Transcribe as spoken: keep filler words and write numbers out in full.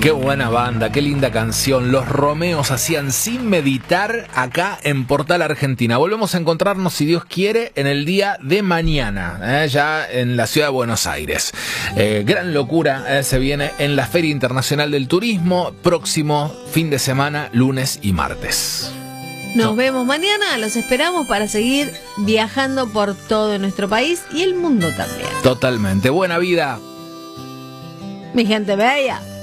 Qué buena banda, qué linda canción. Los Romeos hacían Sin Meditar acá en Portal Argentina. Volvemos a encontrarnos, si Dios quiere, en el día de mañana, eh, ya en la ciudad de Buenos Aires. Eh, gran locura eh, se viene en la Feria Internacional del Turismo, próximo fin de semana, lunes y martes. Nos No. vemos mañana, los esperamos para seguir viajando por todo nuestro país y el mundo también. Totalmente. Buena vida. Mi gente bella.